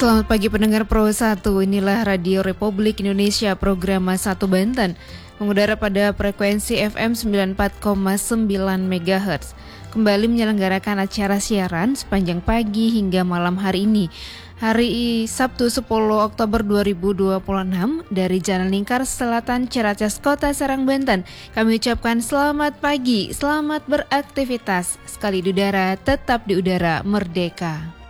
Selamat pagi pendengar Pro 1, inilah Radio Republik Indonesia program 1 Banten, mengudara pada frekuensi FM 94,9 MHz. Kembali menyelenggarakan acara siaran sepanjang pagi hingga malam hari ini. Hari Sabtu 10 Oktober 2026 dari Jalan Lingkar Selatan Ciracas Kota Serang Banten. Kami ucapkan selamat pagi, selamat beraktivitas. Sekali di udara, tetap di udara merdeka.